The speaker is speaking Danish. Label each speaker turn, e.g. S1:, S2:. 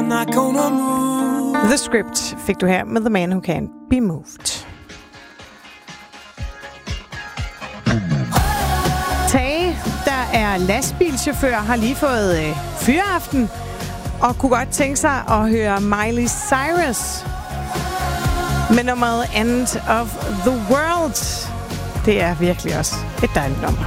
S1: not gonna move.
S2: The Script fik du her med The Man Who Can't Be Moved. Tage, der er lastbilchauffør, har lige fået fyraften og kunne godt tænke sig at høre Miley Cyrus med nummeret End of the World. Det er virkelig også et dejligt nummer.